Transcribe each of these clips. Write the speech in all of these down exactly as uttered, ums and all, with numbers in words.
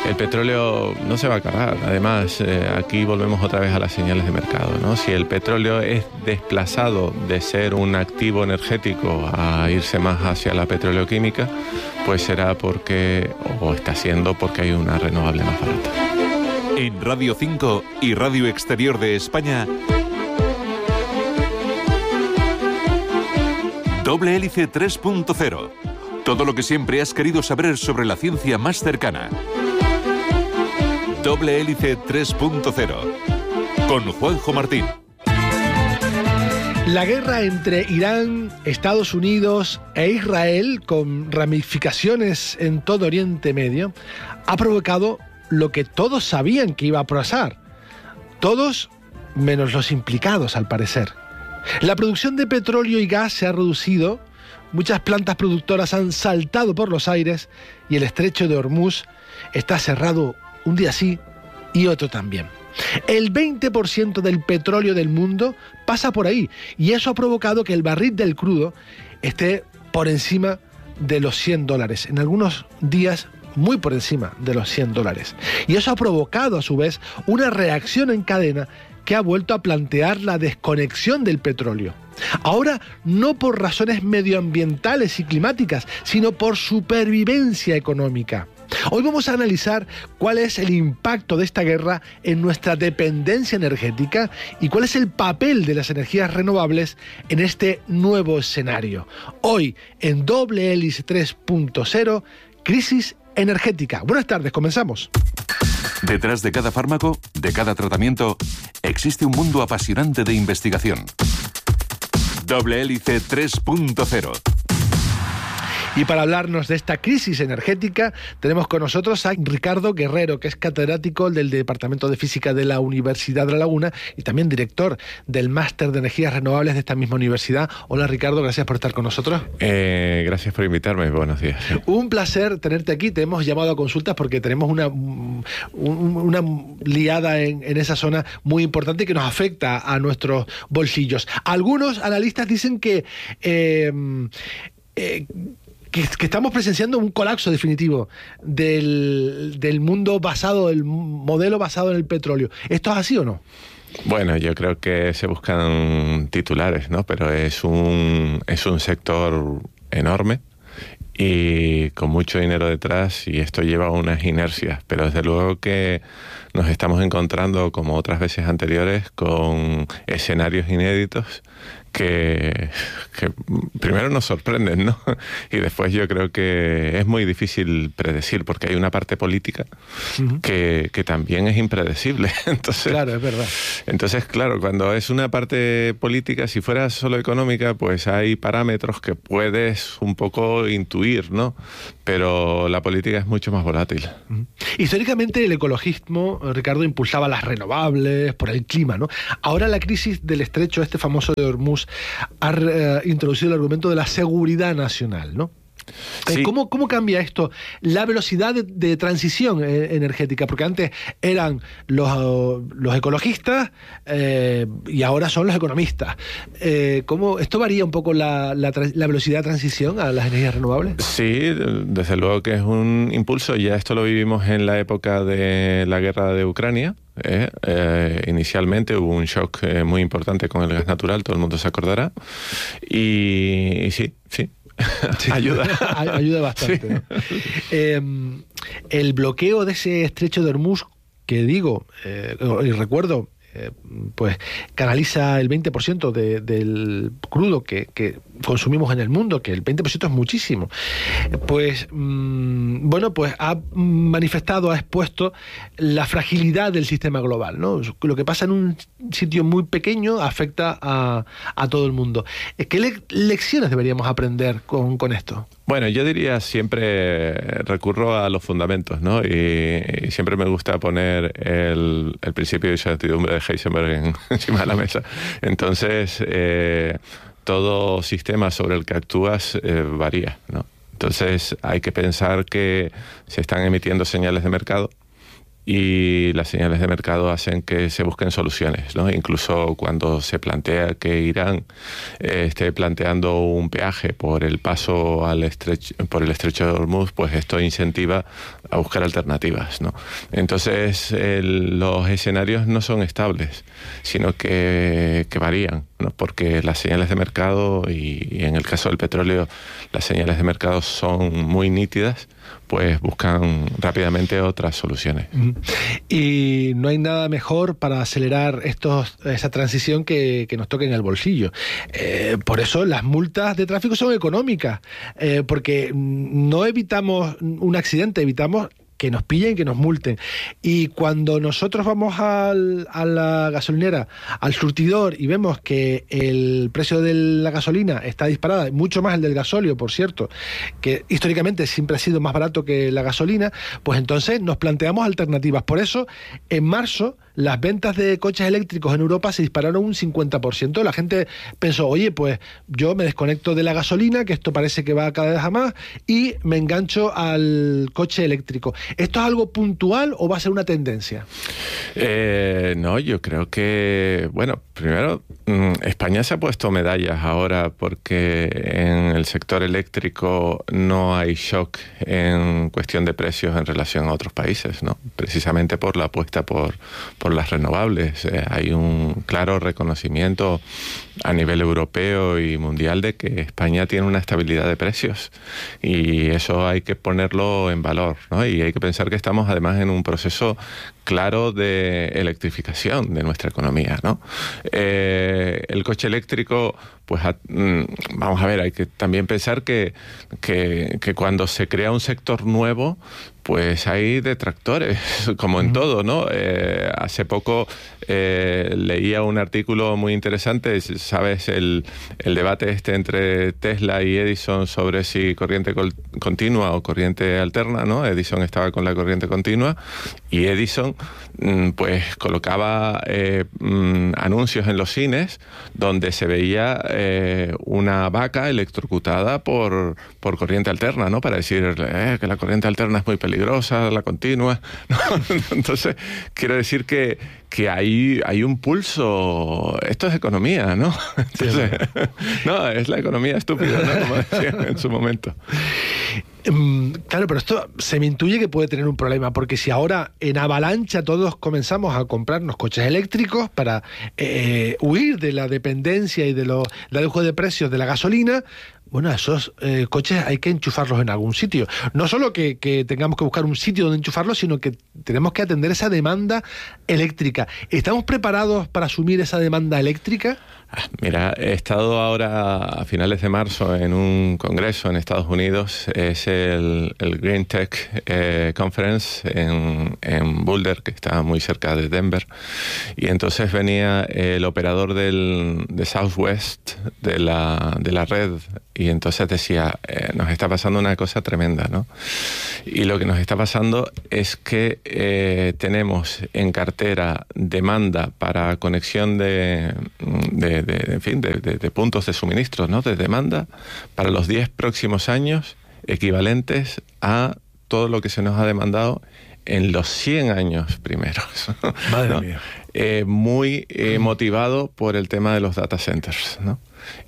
El petróleo no se va a acabar. Además, eh, aquí volvemos otra vez a las señales de mercado, ¿no? Si el petróleo es desplazado de ser un activo energético a irse más hacia la petroleoquímica, pues será porque, o está siendo porque hay una renovable más barata. En Radio cinco y Radio Exterior de España, Doble Hélice tres punto cero. Todo lo que siempre has querido saber sobre la ciencia más cercana. Doble Hélice tres punto cero. Con Juanjo Martín. La guerra entre Irán, Estados Unidos e Israel, con ramificaciones en todo Oriente Medio, ha provocado lo que todos sabían que iba a pasar. Todos menos los implicados, al parecer. La producción de petróleo y gas se ha reducido, muchas plantas productoras han saltado por los aires y el estrecho de Hormuz está cerrado un día sí y otro también. El veinte por ciento del petróleo del mundo pasa por ahí y eso ha provocado que el barril del crudo esté por encima de los cien dólares, en algunos días muy por encima de los cien dólares. Y eso ha provocado a su vez una reacción en cadena que ha vuelto a plantear la desconexión del petróleo. Ahora no por razones medioambientales y climáticas, sino por supervivencia económica. Hoy vamos a analizar cuál es el impacto de esta guerra en nuestra dependencia energética y cuál es el papel de las energías renovables en este nuevo escenario. Hoy, en Doble Hélice tres punto cero, crisis energética. Buenas tardes, comenzamos. Detrás de cada fármaco, de cada tratamiento, existe un mundo apasionante de investigación. Doble Hélice tres punto cero. Y para hablarnos de esta crisis energética, tenemos con nosotros a Ricardo Guerrero, que es catedrático del Departamento de Física de la Universidad de La Laguna y también director del Máster de Energías Renovables de esta misma universidad. Hola Ricardo, gracias por estar con nosotros. Eh, gracias por invitarme, buenos días. Un placer tenerte aquí, te hemos llamado a consultas porque tenemos una, un, una liada en, en esa zona muy importante que nos afecta a nuestros bolsillos. Algunos analistas dicen que... Eh, eh, Que, que estamos presenciando un colapso definitivo del, del mundo basado, del modelo basado en el petróleo. ¿Esto es así o no? Bueno, yo creo que se buscan titulares, ¿no? Pero es un, es un sector enorme y con mucho dinero detrás, y esto lleva a unas inercias, pero desde luego que nos estamos encontrando, como otras veces anteriores, con escenarios inéditos que, que primero nos sorprenden, ¿no? Y después yo creo que es muy difícil predecir, porque hay una parte política uh-huh. que, que también es impredecible. Entonces, claro, es verdad. Entonces, claro, cuando es una parte política, si fuera solo económica, pues hay parámetros que puedes un poco intuir, ¿no? Pero la política es mucho más volátil. Uh-huh. Históricamente el ecologismo, Ricardo, impulsaba las renovables por el clima, ¿no? Ahora la crisis del estrecho este famoso de Hormuz ha uh, introducido el argumento de la seguridad nacional, ¿no? Sí. ¿Cómo, ¿Cómo cambia esto? La velocidad de, de transición eh, energética, porque antes eran los, uh, los ecologistas eh, y ahora son los economistas. Eh, ¿cómo, ¿Esto varía un poco la, la, la velocidad de transición a las energías renovables? Sí, desde luego que es un impulso. Ya esto lo vivimos en la época de la guerra de Ucrania. Eh, eh, inicialmente hubo un shock eh, muy importante con el gas natural, todo el mundo se acordará. Y, y sí, sí. Sí. Ayuda. Ayuda bastante, sí. ¿No? Eh, el bloqueo de ese estrecho de Hormuz, que digo, eh, y recuerdo, eh, pues canaliza el veinte por ciento de, del crudo que, que consumimos en el mundo, que el veinte por ciento es muchísimo. Pues, mmm, bueno, pues ha manifestado, ha expuesto la fragilidad del sistema global, ¿no? Lo que pasa en un sitio muy pequeño afecta a, a todo el mundo. ¿Qué le- lecciones deberíamos aprender con, con esto? Bueno, yo diría siempre recurro a los fundamentos, ¿no? Y, y siempre me gusta poner el, el principio de incertidumbre de Heisenberg en, encima de la mesa. Entonces, eh, todo sistema sobre el que actúas eh, varía, ¿no? Entonces, hay que pensar que se están emitiendo señales de mercado y las señales de mercado hacen que se busquen soluciones, ¿no? Incluso cuando se plantea que Irán eh, esté planteando un peaje por el paso al estrecho, por el estrecho de Hormuz, pues esto incentiva a buscar alternativas, ¿no? Entonces el, los escenarios no son estables, sino que, que varían, ¿no? Porque las señales de mercado, y, y en el caso del petróleo las señales de mercado son muy nítidas, pues buscan rápidamente otras soluciones. Y no hay nada mejor para acelerar estos, esa transición que, que nos toque en el bolsillo. Eh, por eso las multas de tráfico son económicas, eh, porque no evitamos un accidente, evitamos que nos pillen, que nos multen. Y cuando nosotros vamos al, a la gasolinera, al surtidor, y vemos que el precio de la gasolina está disparada, mucho más el del gasóleo, por cierto, que históricamente siempre ha sido más barato que la gasolina, pues entonces nos planteamos alternativas. Por eso, en marzo, las ventas de coches eléctricos en Europa se dispararon un cincuenta por ciento. La gente pensó, oye, pues yo me desconecto de la gasolina, que esto parece que va cada vez a más, y me engancho al coche eléctrico. ¿Esto es algo puntual o va a ser una tendencia? Eh, no, yo creo que, bueno, primero, España se ha puesto medallas ahora porque en el sector eléctrico no hay shock en cuestión de precios en relación a otros países, ¿no? Precisamente por la apuesta por, por las renovables. Eh, hay un claro reconocimiento a nivel europeo y mundial de que España tiene una estabilidad de precios, y eso hay que ponerlo en valor, ¿no? Y hay que pensar que estamos además en un proceso claro de electrificación de nuestra economía, ¿no? Eh, el coche eléctrico, pues a, vamos a ver, hay que también pensar que, que, que cuando se crea un sector nuevo, pues hay detractores, como en todo, ¿no? Eh, hace poco eh, leía un artículo muy interesante, ¿sabes? El, el debate este entre Tesla y Edison sobre si corriente col- continua o corriente alterna, ¿no? Edison estaba con la corriente continua y Edison mm, pues colocaba eh, mm, anuncios en los cines donde se veía eh, una vaca electrocutada por, por corriente alterna, ¿no? Para decir eh, que la corriente alterna es muy peligrosa. peligrosa, la continua, ¿no? Entonces, quiero decir que, que hay, hay un pulso. Esto es economía, ¿no? Entonces, sí, no, es la economía estúpida, ¿no? Como decían en su momento. Claro, pero esto se me intuye que puede tener un problema, porque si ahora en avalancha todos comenzamos a comprarnos coches eléctricos para eh, huir de la dependencia y de los redujos de precios de la gasolina, bueno, esos eh, coches hay que enchufarlos en algún sitio. No solo que, que tengamos que buscar un sitio donde enchufarlos, sino que tenemos que atender esa demanda eléctrica. ¿Estamos preparados para asumir esa demanda eléctrica? Mira, he estado ahora a finales de marzo en un congreso en Estados Unidos, es el, el Green Tech eh, Conference en, en Boulder, que está muy cerca de Denver, y entonces venía el operador del, de Southwest de la, de la red, y entonces decía, eh, nos está pasando una cosa tremenda, ¿no? Y lo que nos está pasando es que eh, tenemos en cartera demanda para conexión de, de, de, en fin, de, de, de puntos de suministro, ¿no? De demanda para los diez próximos años equivalentes a todo lo que se nos ha demandado en los cien años primeros. Madre ¿no? mía. Eh, muy eh, motivado por el tema de los data centers, ¿no?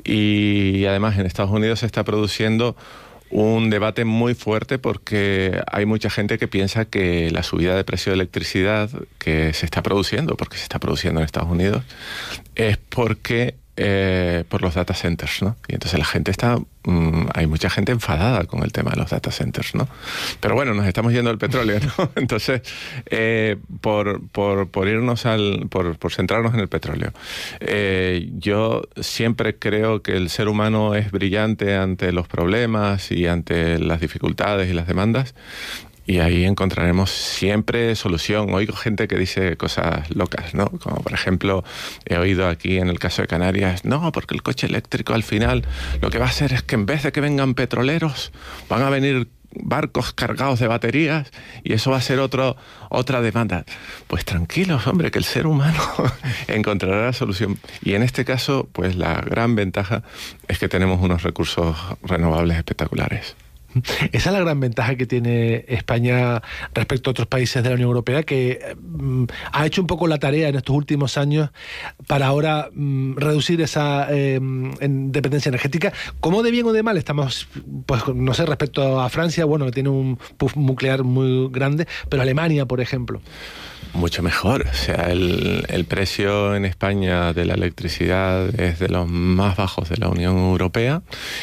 Y además en Estados Unidos se está produciendo un debate muy fuerte porque hay mucha gente que piensa que la subida de precio de electricidad que se está produciendo, porque se está produciendo en Estados Unidos, es porque eh, por los data centers, ¿no? Y entonces la gente está, mmm, hay mucha gente enfadada con el tema de los data centers, ¿no? Pero bueno, nos estamos yendo al petróleo, ¿no? Entonces, eh, por, por, por irnos al, por, por centrarnos en el petróleo, eh, yo siempre creo que el ser humano es brillante ante los problemas y ante las dificultades y las demandas. Y ahí encontraremos siempre solución. Oigo gente que dice cosas locas, ¿no? Como por ejemplo, he oído aquí en el caso de Canarias, no, porque el coche eléctrico al final lo que va a hacer es que en vez de que vengan petroleros, van a venir barcos cargados de baterías y eso va a ser otro, otra demanda. Pues tranquilos, hombre, que el ser humano encontrará la solución. Y en este caso, pues la gran ventaja es que tenemos unos recursos renovables espectaculares. Esa es la gran ventaja que tiene España respecto a otros países de la Unión Europea, que mm, ha hecho un poco la tarea en estos últimos años para ahora mm, reducir esa eh, en dependencia energética. ¿Cómo de bien o de mal estamos? Pues no sé, respecto a Francia, bueno, que tiene un puff nuclear muy grande, pero Alemania, por ejemplo. Mucho mejor. O sea, el, el precio en España de la electricidad es de los más bajos de la Unión Europea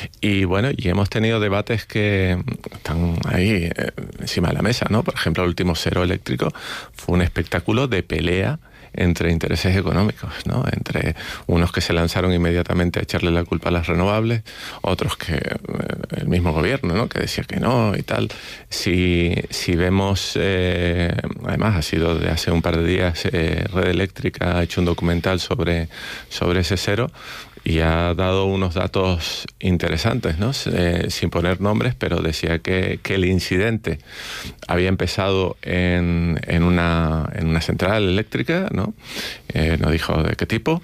y bueno, y hemos tenido debates que están ahí eh, encima de la mesa, ¿no? Por ejemplo, el último cero eléctrico fue un espectáculo de pelea entre intereses económicos, ¿no? Entre unos que se lanzaron inmediatamente a echarle la culpa a las renovables, otros que eh, el mismo gobierno, ¿no? Que decía que no y tal. Si, si vemos, eh, además ha sido de hace un par de días, eh, Red Eléctrica ha hecho un documental sobre, sobre ese cero y ha dado unos datos interesantes, ¿no? Eh, sin poner nombres, pero decía que, que el incidente había empezado en, en, una, en una central eléctrica, ¿no? Eh, no dijo de qué tipo,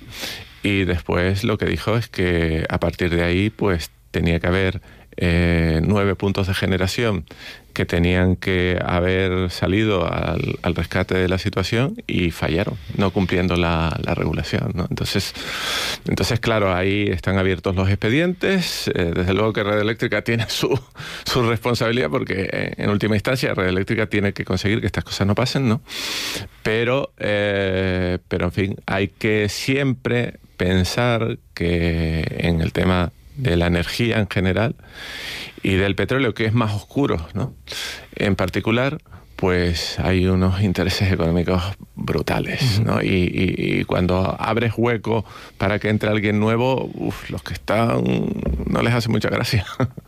y después lo que dijo es que a partir de ahí pues tenía que haber eh, nueve puntos de generación que tenían que haber salido al, al rescate de la situación y fallaron, no cumpliendo la, la regulación, ¿no? Entonces, entonces, claro, ahí están abiertos los expedientes. Eh, desde luego que Red Eléctrica tiene su, su responsabilidad porque eh, en última instancia Red Eléctrica tiene que conseguir que estas cosas no pasen, ¿no? Pero, eh, pero en fin, hay que siempre pensar que en el tema de la energía en general y del petróleo, que es más oscuro, ¿no? En particular, pues hay unos intereses económicos brutales, ¿no? Y, y, y cuando abres hueco para que entre alguien nuevo, uf, los que están no les hace mucha gracia.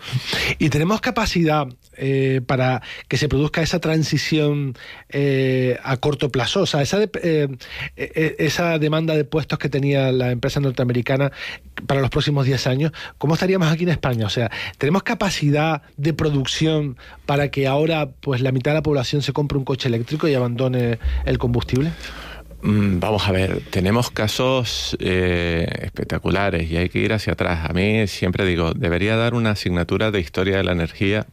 ¿Y tenemos capacidad eh, para que se produzca esa transición eh, a corto plazo? O sea, esa, de, eh, eh, esa demanda de puestos que tenía la empresa norteamericana para los próximos diez años, ¿cómo estaríamos aquí en España? O sea, ¿tenemos capacidad de producción para que ahora pues la mitad de la población se compre un coche eléctrico y abandone el combustible? Vamos a ver, tenemos casos eh, espectaculares y hay que ir hacia atrás. A mí siempre digo, debería dar una asignatura de historia de la energía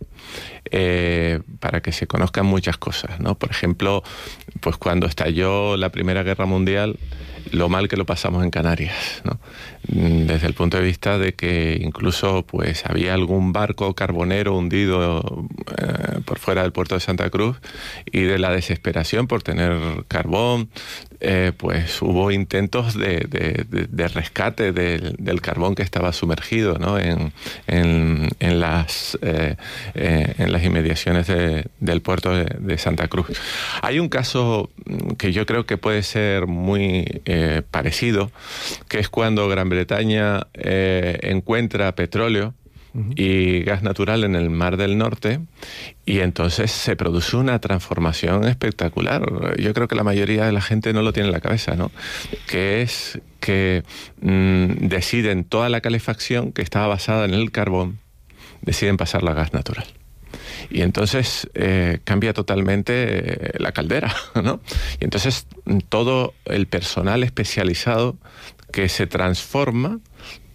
eh, para que se conozcan muchas cosas, ¿no? Por ejemplo, pues cuando estalló la Primera Guerra Mundial, lo mal que lo pasamos en Canarias, ¿no? Desde el punto de vista de que incluso pues había algún barco carbonero hundido eh, por fuera del puerto de Santa Cruz y de la desesperación por tener carbón, eh, pues hubo intentos de, de, de, de rescate del, del carbón que estaba sumergido, ¿no? en, en, en, las, eh, eh, en las inmediaciones de, del puerto de, de Santa Cruz. Hay un caso que yo creo que puede ser muy eh, parecido, que es cuando Gran Bretaña eh, encuentra petróleo uh-huh. y gas natural en el Mar del Norte y entonces se produce una transformación espectacular. Yo creo que la mayoría de la gente no lo tiene en la cabeza, ¿no? Que es que mmm, deciden toda la calefacción que estaba basada en el carbón, deciden pasarla a gas natural. Y entonces eh, cambia totalmente eh, la caldera, ¿no? Y entonces todo el personal especializado que se transforma